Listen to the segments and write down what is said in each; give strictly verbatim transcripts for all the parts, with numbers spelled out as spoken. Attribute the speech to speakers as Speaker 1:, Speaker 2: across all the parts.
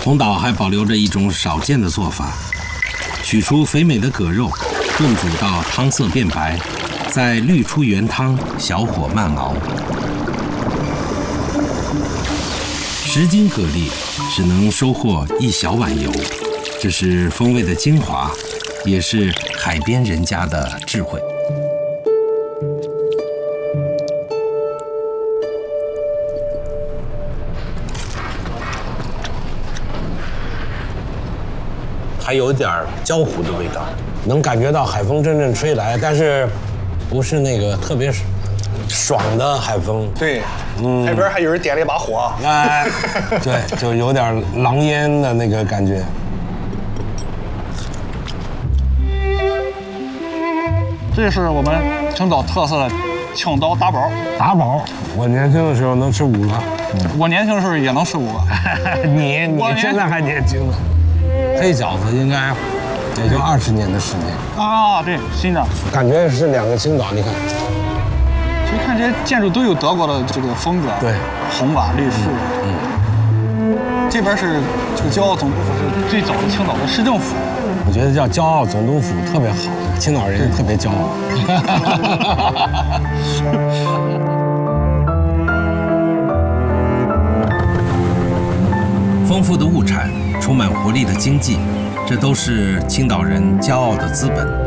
Speaker 1: 红岛还保留着一种少见的做法，取出肥美的蛤肉，炖煮到汤色变白，再滤出原汤，小火慢熬。十斤蛤蜊只能收获一小碗油，这是风味的精华，也是海边人家的智慧。
Speaker 2: 还有点焦糊的味道，能感觉到海风阵阵吹来，但是不是那个特别爽的海风。
Speaker 3: 对，嗯，海边还有人点了一把火，
Speaker 2: 哎，对，就有点狼烟的那个感觉。
Speaker 4: 这是我们青岛特色的青岛打宝。
Speaker 2: 打宝，我年轻的时候能吃五个，
Speaker 4: 嗯、我年轻的时候也能吃五个。
Speaker 2: 你你现在还年轻呢。黑饺子应该也就二十年的时间
Speaker 4: 啊，对，新的，
Speaker 2: 感觉是两个青岛。你看，
Speaker 4: 其实看这些建筑都有德国的这个风格，
Speaker 2: 对，
Speaker 4: 红瓦绿树。嗯，嗯这边是这个骄傲总督府是最早的青岛的市政府。
Speaker 2: 我觉得叫骄傲总督府特别好，青岛人特别骄傲。
Speaker 1: 丰富的物产。充满活力的经济，这都是青岛人骄傲的资本。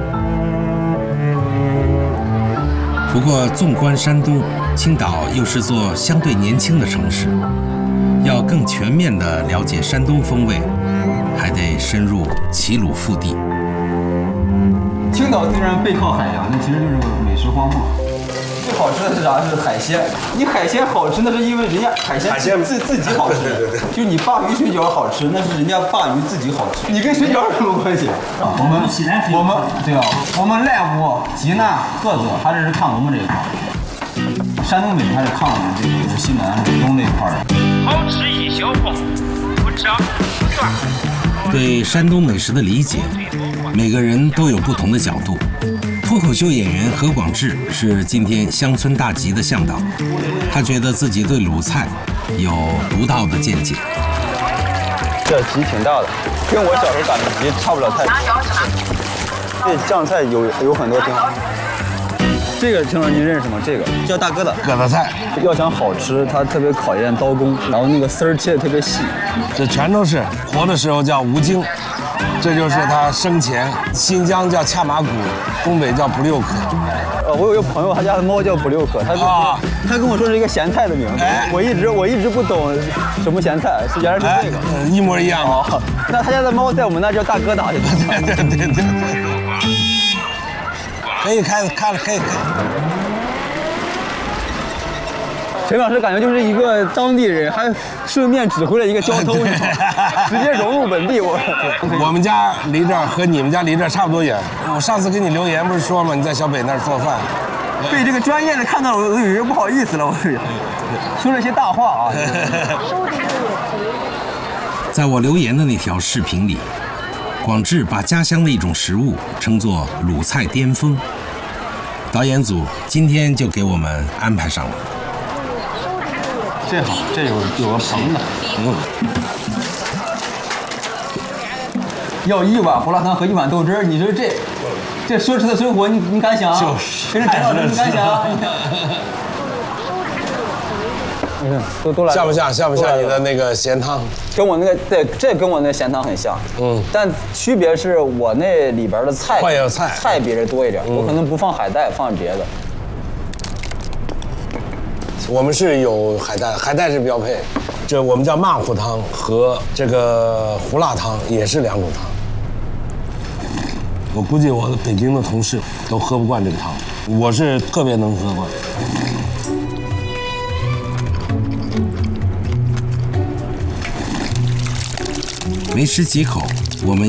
Speaker 1: 不过，纵观山东，青岛又是座相对年轻的城市。要更全面地了解山东风味，还得深入齐鲁腹地。
Speaker 5: 青岛虽然背靠海洋，那其实就是个美食荒漠。最好吃的是啥？是海鲜。你海鲜好吃，那是因为人家海鲜自自己好吃。对对对。就你鲅鱼水饺好吃，那是人家鲅鱼自己好吃。你跟水饺有什么关系？我们我们对啊，我们赖屋、济南、菏泽还是看我们这一块。山东美食还是看我们这个西南东这一块的。
Speaker 6: 好吃一小筐，不吃不赚。
Speaker 1: 对山东美食的理解，每个人都有不同的角度。脱口秀演员何广智是今天乡村大集的向导，他觉得自己对鲁菜有独到的见解。
Speaker 5: 这集挺大的，跟我小时候赶的集差不了太多。这酱菜有有很多挺好。这个听说您认识吗？这个叫大疙瘩，
Speaker 2: 疙瘩菜。
Speaker 5: 要想好吃，它特别考验刀工，然后那个丝儿切的特别细。
Speaker 2: 这全都是活的时候叫吴京。这就是他生前，新疆叫恰马古，东北叫不六可。
Speaker 5: 呃，我有一个朋友，他家的猫叫不六可，他啊，他跟我说是一个咸菜的名字，哎、我一直我一直不懂什么咸菜，是原来是这个，
Speaker 2: 哎、一模一样的、
Speaker 5: 哦。那他家的猫在我们那叫大疙瘩，
Speaker 2: 对对对对对。可以开开了，可以开。
Speaker 5: 陈老师感觉就是一个当地人，还顺便指挥了一个交通，直接融入本地。我
Speaker 2: 我们家离这儿和你们家离这儿差不多远。我上次给你留言不是说吗？你在小北那儿做饭，
Speaker 5: 被这个专业的看到了，我都有些不好意思了。我说了些大话啊。
Speaker 1: 在我留言的那条视频里，广智把家乡的一种食物称作鲁菜巅峰。导演组今天就给我们安排上了。
Speaker 5: 这好，这有有个棚子，嗯，要一碗胡辣汤和一碗豆汁儿，你说这这奢侈的生活，你你敢想？
Speaker 2: 就是，
Speaker 5: 真是陈老师，你敢想？嗯，都都来。
Speaker 2: 像不像？像不像你的那个咸汤？
Speaker 5: 跟我那个对，这跟我那咸汤很像。嗯，但区别是我那里边的菜，
Speaker 2: 会有菜，
Speaker 5: 菜比这多一点，我可能不放海带，放别的。
Speaker 2: 我们是有海带，海带是标配。这我们叫马虎汤和这个胡辣汤也是两种汤。我估计我北京的同事都喝不惯这个汤，我是特别能喝惯。
Speaker 1: 没吃几口，我们